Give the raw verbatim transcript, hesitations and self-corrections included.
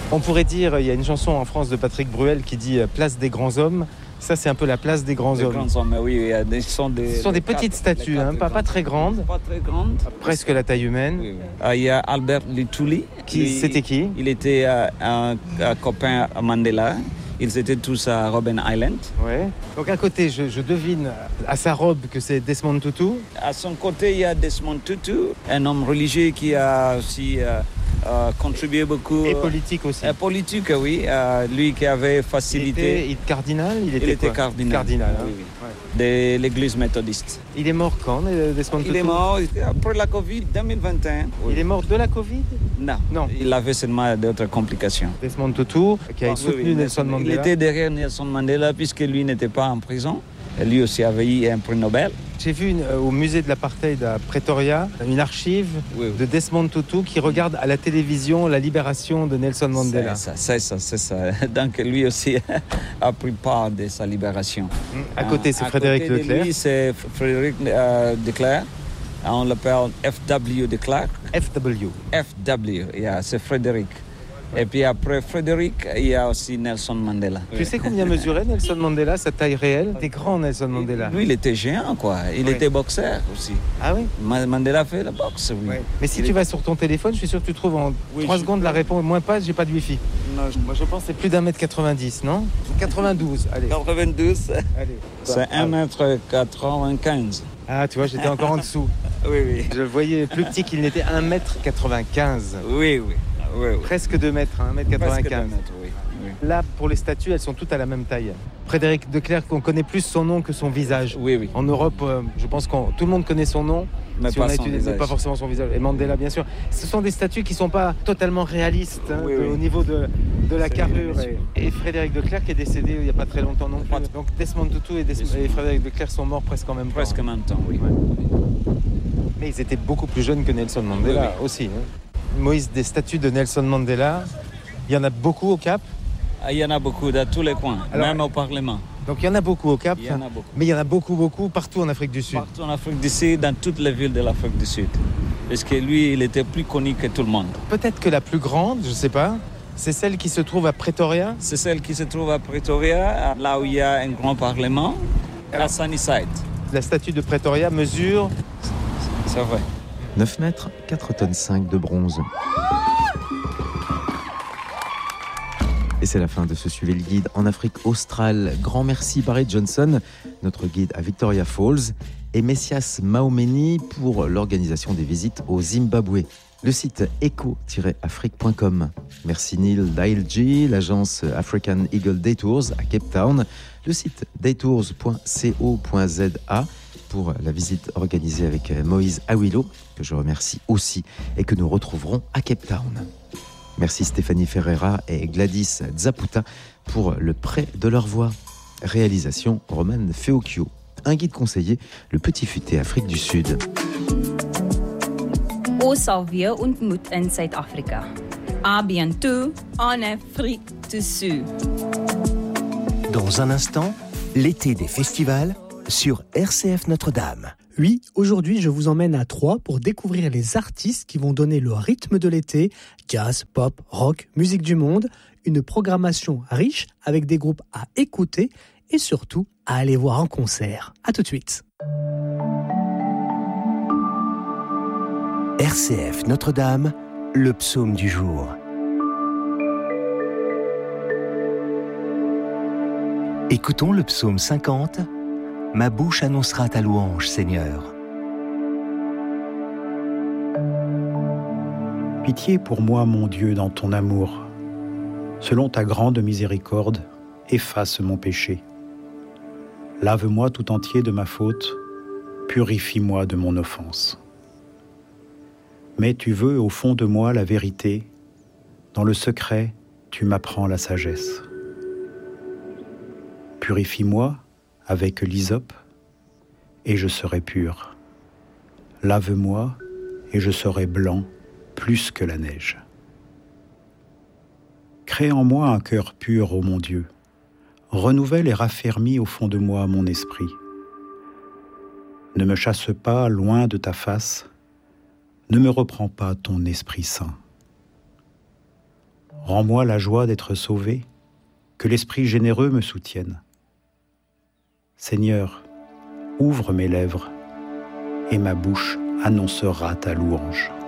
On pourrait dire, il y a une chanson en France de Patrick Bruel qui dit « Place des grands hommes ». Ça, c'est un peu la place des grands des hommes. Grands hommes, oui, oui. Ce sont des, Ce sont des petites quatre, statues, hein, pas, pas très grandes. Pas très grandes. Presque la taille humaine. Oui, oui. Euh, il y a Albert Luthuli. Qui, lui, c'était qui? Il était euh, un, un copain à Mandela. Ils étaient tous à Robben Island. Ouais. Donc à côté, je, je devine à sa robe que c'est Desmond Tutu. À son côté, il y a Desmond Tutu, un homme religieux qui a aussi euh, euh, contribué beaucoup. Et politique aussi. Euh, politique, oui. Euh, lui qui avait facilité. Il était, il était cardinal. Il était, il était quoi? cardinal. Cardinal. Hein. Oui, oui. Ouais. De l'Église méthodiste. Il est mort quand, Desmond Tutu? Il est mort après la Covid deux mille vingt et un. Oui. Il est mort de la Covid? Non. Non. Il avait seulement d'autres complications. Desmond Tutu, qui a ah, soutenu oui, oui, Nelson Mandela. Il était derrière Nelson Mandela puisque lui n'était pas en prison. Lui aussi avait eu un prix Nobel. J'ai vu une, euh, au musée de l'apartheid à Pretoria une archive oui, oui. de Desmond Tutu qui regarde à la télévision la libération de Nelson Mandela. C'est ça, c'est ça, c'est ça. Donc lui aussi a pris part de sa libération. Mmh. À côté, c'est à Frédéric côté Leclerc. De lui, c'est Frédéric euh, Leclerc. On l'appelle F W de Klerk. F W. F W, yeah, c'est Frédéric. Et puis après Frédéric, il y a aussi Nelson Mandela. Tu sais combien mesurait Nelson Mandela, sa taille réelle? C'était grand, Nelson Mandela. Lui, il était géant, quoi. Il oui. était boxeur aussi. Ah oui? Mandela fait la boxe, oui. oui. Mais si il tu est... vas sur ton téléphone, je suis sûr que tu trouves en oui, trois secondes la réponse. Moins pas, j'ai pas de wifi. Non, je... Moi, je pense que c'est plus d'un mètre quatre-vingt-dix, non? quatre-vingt-douze, allez. quatre-vingt-douze. Allez. C'est un mètre quatre-vingt-quinze. Ah, tu vois, j'étais encore en dessous. Oui, oui. Je le voyais plus petit qu'il n'était un mètre quatre-vingt-quinze. Oui, oui. Oui, oui. Presque deux mètres, un mètre quatre-vingt-quinze. Oui, oui. Là, pour les statues, elles sont toutes à la même taille. Frédéric de Klerk, on connaît plus son nom que son visage. Oui, oui. En Europe, euh, je pense que tout le monde connaît son nom, mais si pas, on a son étudié, visage. Pas forcément son visage. Et Mandela, bien sûr. Ce sont des statues qui ne sont pas totalement réalistes hein, oui, de, oui. au niveau de, de la C'est carrure. Et, et Frédéric de Klerk est décédé il n'y a pas très longtemps non plus. Donc Desmond Tutu et, Des- et Frédéric de Klerk sont morts presque en même temps. Presque en même temps, oui. Ouais. Mais ils étaient beaucoup plus jeunes que Nelson Mandela oui, oui. aussi. Hein. Moïse, des statues de Nelson Mandela, il y en a beaucoup au Cap? Il y en a beaucoup dans tous les coins, alors, même au Parlement. Donc il y en a beaucoup au Cap, il y en a beaucoup. Mais il y en a beaucoup, beaucoup partout en Afrique du Sud. Partout en Afrique du Sud, dans toutes les villes de l'Afrique du Sud. Parce que lui, il était plus connu que tout le monde. Peut-être que la plus grande, je ne sais pas, c'est celle qui se trouve à Pretoria? C'est celle qui se trouve à Pretoria, là où il y a un grand Parlement, alors, à Sunnyside. La statue de Pretoria mesure... C'est vrai. neuf mètres, quatre tonnes cinq de bronze. Et c'est la fin de ce Suivez le guide en Afrique australe. Grand merci Barry Johnson, notre guide à Victoria Falls, et Messias Maomeni pour l'organisation des visites au Zimbabwe. Le site eco tiret afrique point com. Merci Neil Dailji, l'agence African Eagle Daytours à Cape Town, le site daytours point co point za pour la visite organisée avec Moïse Awilo, que je remercie aussi et que nous retrouverons à Cape Town. Merci Stéphanie Ferreira et Gladys Zaputa pour le prêt de leur voix. Réalisation Roman Feocchio. Un guide conseillé, le Petit Futé Afrique du Sud. Ons sal weer ontmoet in Suid-Afrika. À bientôt en Afrique du Sud. Dans un instant, l'été des festivals sur R C F Notre-Dame. Oui, aujourd'hui, je vous emmène à Troyes pour découvrir les artistes qui vont donner le rythme de l'été, jazz, pop, rock, musique du monde, une programmation riche avec des groupes à écouter et surtout à aller voir en concert. À tout de suite. R C F Notre-Dame, le psaume du jour. Écoutons le psaume cinquante. Ma bouche annoncera ta louange, Seigneur. Pitié pour moi, mon Dieu, dans ton amour. Selon ta grande miséricorde, efface mon péché. Lave-moi tout entier de ma faute, purifie-moi de mon offense. Mais tu veux au fond de moi la vérité, dans le secret, tu m'apprends la sagesse. Purifie-moi avec l'hysope, et je serai pur. Lave-moi, et je serai blanc plus que la neige. Crée en moi un cœur pur, ô mon Dieu. Renouvelle et raffermis au fond de moi mon esprit. Ne me chasse pas loin de ta face, ne me reprends pas ton Esprit Saint. Rends-moi la joie d'être sauvé, que l'Esprit généreux me soutienne. Seigneur, ouvre mes lèvres, et ma bouche annoncera ta louange.